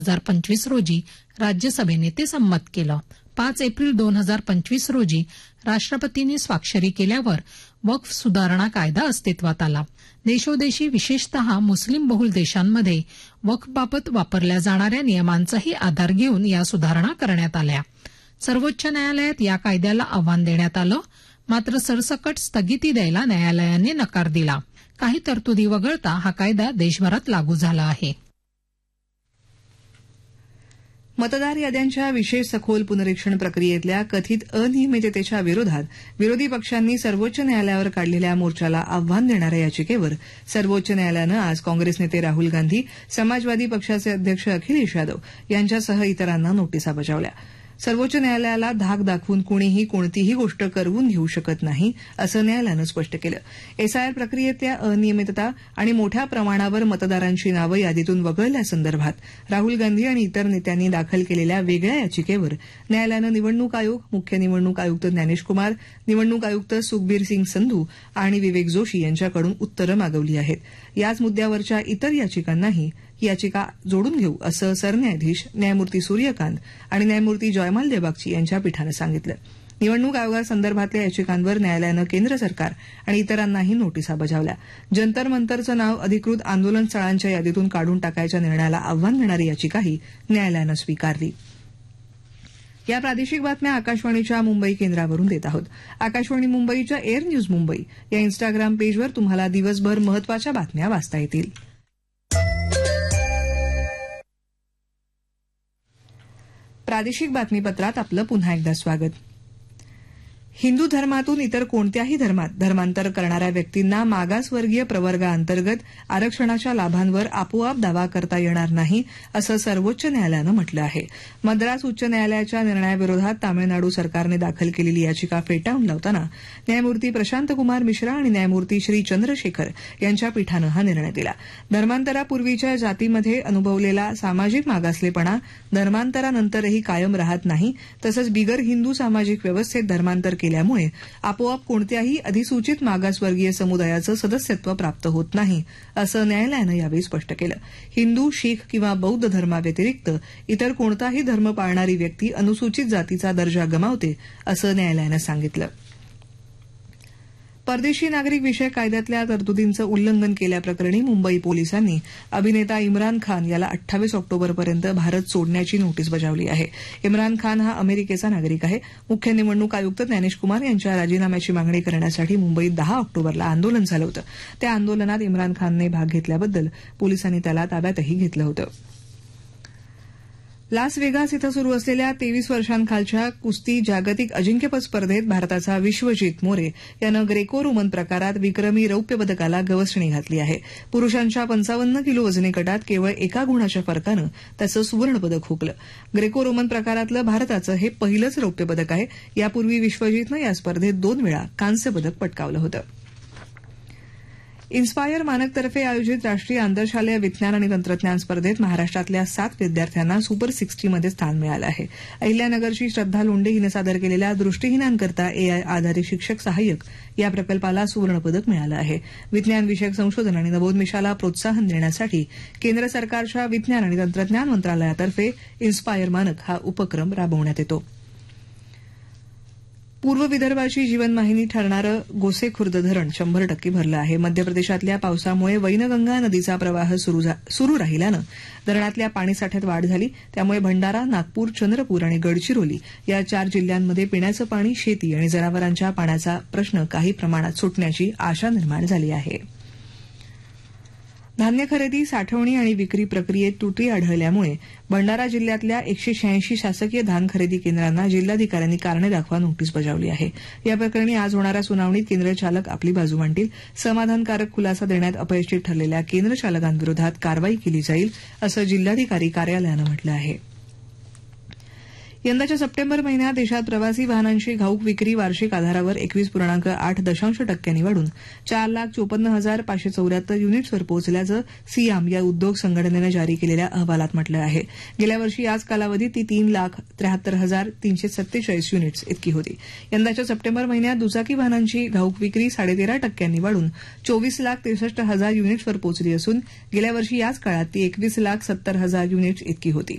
2025 रोजी राज्यसभेने ते संमत केलं. 5 एप्रिल 2025 रोजी राष्ट्रपतींनी स्वाक्षरी केल्यावर वक्फ सुधारणा कायदा अस्तित्वात आला. देशोदेशी विशेषतः मुस्लिम बहुल देशांमध्ये वक्फबाबत वापरल्या जाणाऱ्या नियमांचाही आधार घेऊन या सुधारणा करण्यात आल्या. सर्वोच्च न्यायालयात या कायद्याला आव्हान देण्यात आलं, मात्र सरसकट स्थगिती द्यायला न्यायालयाने नकार दिला. काही तरतुदी वगळता हा कायदा देशभरात लागू झाला आहे. मतदार याद्यांच्या विशेष सखोल पुनरीक्षण प्रक्रियेतल्या कथित अनियमिततेच्या विरोधात विरोधी पक्षांनी सर्वोच्च न्यायालयावर काढलेल्या मोर्चाला आव्हान देणाऱ्या याचिकेवर सर्वोच्च न्यायालयानं आज काँग्रेस नेते राहुल गांधी, समाजवादी पक्षाचे अध्यक्ष अखिलेश यादव यांच्यासह इतरांना नोटिसा बजावल्या. सर्वोच्च न्यायालयाला धाक दाखवून कुणीही कोणतीही गोष्ट करवून घेऊ शकत नाही, असं न्यायालयानं स्पष्ट केलं. एसआयआर प्रक्रियेतल्या अनियमितता आणि मोठ्या प्रमाणावर मतदारांची नावं यादीतून वगळल्यासंदर्भात राहुल गांधी आणि इतर नेत्यांनी दाखल केलेल्या वेगळ्या याचिकेवर न्यायालयानं निवडणूक आयोग, मुख्य निवडणूक आयुक्त ज्ञानेश कुमार, निवडणूक आयुक्त सुखबीर सिंग संधू आणि विवेक जोशी यांच्याकडून उत्तरं मागवली आहेत. याच मुद्द्यावरच्या इतर याचिकांनाही याचिका जोडून घेऊ, असं सरन्यायाधीश न्यायमूर्ती सूर्यकांत आणि न्यायमूर्ती जयमाल देबागची यांच्या पीठानं सांगितलं. निवडणूक आयोगासंदर्भातल्या याचिकांवर न्यायालयानं केंद्र सरकार आणि इतरांनाही नोटिसा बजावल्या. जंतर मंतरचं नाव अधिकृत आंदोलन स्थळांच्या यादीतून काढून टाकायच्या निर्णयाला आव्हान देणारी याचिकाही न्यायालयानं स्वीकारली. या प्रादेशिक बातम्या आकाशवाणीच्या मुंबई केंद्रावरून देत आहोत. आकाशवाणी मुंबईच्या एअर न्यूज मुंबई या इन्स्टाग्राम पेजवर तुम्हाला दिवसभर महत्वाच्या बातम्या वाचता येतील. प्रादेशिक बातमीपत्रात आपलं पुन्हा एकदा स्वागत. हिंदू धर्मातून इतर कोणत्याही धर्मात धर्मांतर करणाऱ्या व्यक्तींना मागासवर्गीय प्रवर्गाअंतर्गत आरक्षणाच्या लाभांवर आपोआप दावा करता येणार नाही, असं सर्वोच्च न्यायालयानं म्हटलं आहे. मद्रास उच्च न्यायालयाच्या निर्णयाविरोधात तामिळनाडू सरकारने दाखल केलेली याचिका फेटाळून लावताना न्यायमूर्ती प्रशांत कुमार मिश्रा आणि न्यायमूर्ती श्री चंद्रशेखर यांच्या पीठानं हा निर्णय दिला. धर्मांतरापूर्वीच्या जातीमध्ये अनुभवलेला सामाजिक मागासलेपणा धर्मांतरानंतरही कायम राहत नाही, तसंच बिगर हिंदू सामाजिक व्यवस्थेत धर्मांतर केल्यामुळे आपोआप कोणत्याही अधिसूचित मागासवर्गीय समुदायाचं सदस्यत्व प्राप्त होत नाही, असं न्यायालयानं यावेळी स्पष्ट केलं. हिंदू, शीख किंवा बौद्ध धर्माव्यतिरिक्त इतर कोणताही धर्म पाळणारी व्यक्ती अनुसूचित जातीचा दर्जा गमावते, असं न्यायालयानं सांगितलं. परदेशी नागरिक विषयक कायद्यातल्या तरतुदींचं उल्लंघन केल्याप्रकरणी मुंबई पोलिसांनी अभिनेता इम्रान खान याला 28 ऑक्टोबरपर्यंत भारत सोडण्याची नोटीस बजावली आहे. इम्रान खान हा अमेरिकेचा नागरिक आहे. मुख्य निवडणूक आयुक्त ज्ञानेश कुमार यांच्या राजीनाम्याची मागणी करण्यासाठी मुंबईत 10 ऑक्टोबरला आंदोलन झालं होतं. त्या आंदोलनात इम्रान खानने भाग घेतल्याबद्दल पोलिसांनी त्याला ताब्यातही घेतलं होतं. लास वेगास इथं सुरू असलेल्या 23 वर्षांखालच्या कुस्ती जागतिक अजिंक्यपद स्पर्धेत भारताचा विश्वजित मोरे यानं ग्रेको रोमन प्रकारात विक्रमी रौप्य पदकाला गवसणी घातली आहे. पुरुषांच्या 55 किलो वजनी गटात केवळ एका गुणाच्या फरकानं त्याचं सुवर्णपदक हुकलं. ग्रेको रोमन प्रकारातलं भारताचं हे पहिलंच रौप्य पदक आहे. यापूर्वी विश्वजितनं या स्पर्धेत 2 वेळा कांस्य पदक पटकावलं होतं. इन्स्पायर मानकतर्फे आयोजित राष्ट्रीय आंतरशालेय विज्ञान आणि तंत्रज्ञान स्पर्धेत महाराष्ट्रातल्या 7 विद्यार्थ्यांना सुपर 60 मध्ये स्थान मिळालं आहे. अहिल्यानगरची श्रद्धा लोंढे हिनं सादर केलेल्या दृष्टीहीनांकरता एआय आधारित शिक्षक सहाय्यक या प्रकल्पाला सुवर्णपदक मिळालं आहे. विज्ञान विषयक संशोधन आणि नवोन्मेषाला प्रोत्साहन देण्यासाठी केंद्र सरकारच्या विज्ञान आणि तंत्रज्ञान मंत्रालयातर्फे इन्स्पायर मानक हा उपक्रम राबवण्यात येतो. पूर्व विदर्भाची जीवनवाहिनी ठरणारं गोसेखुर्द धरण 100% भरलं आहे. मध्य प्रदेशातल्या पावसामुळे वैनगंगा नदीचा प्रवाह सुरू राहिल्यानं धरणातल्या पाणीसाठ्यात वाढ झाली. त्यामुळे भंडारा, नागपूर, चंद्रपूर आणि गडचिरोली या 4 जिल्ह्यांमध्ये पिण्याचं पाणी, शेती आणि जनावरांच्या पाण्याचा प्रश्न काही प्रमाणात सुटण्याची आशा निर्माण झाली आहे. धान्य खरेदी, साठवणी आणि विक्री प्रक्रियेत त्रुटी आढळल्यामुळे भंडारा जिल्ह्यातल्या 186 शासकीय धान खरेदी केंद्रांना जिल्हाधिकाऱ्यांनी कारणे दाखवा नोटीस बजावली आहे. या प्रकरणी आज होणाऱ्या सुनावणीत केंद्र चालक आपली बाजू मांडतील. समाधानकारक खुलासा देण्यात अपयशी ठरलेल्या केंद्र चालकांविरोधात कारवाई केली जाईल, असं जिल्हाधिकारी कार्यालयानं म्हटलं आहे. यंदाच्या सप्टेंबर महिन्यात देशात प्रवासी वाहनांची घाऊक विक्री वार्षिक आधारावर 21.8% वाढून 4,54,574 युनिट्सवर पोहोचल्याचं सियाम या उद्योग संघटनेनं जारी केलेल्या अहवालात म्हटलं आहे. गेल्या वर्षी याच कालावधीत ती 3,73,347 युनिट्स इतकी होती. यंदाच्या सप्टेंबर महिन्यात दुचाकी वाहनांची घाऊक विक्री 13.5% वाढून 24,63,000 युनिट्सवर पोहोचली असून गेल्या वर्षी याच काळात ती 21,70,000 युनिट्स इतकी होती.